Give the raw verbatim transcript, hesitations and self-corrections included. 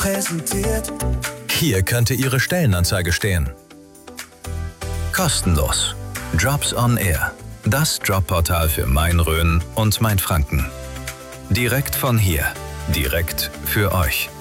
präsentiert. Hier könnte Ihre Stellenanzeige stehen. Kostenlos. Jobs on Air. Das Jobportal für Main-Rhön und Mainfranken. Direkt von hier. Direkt für euch.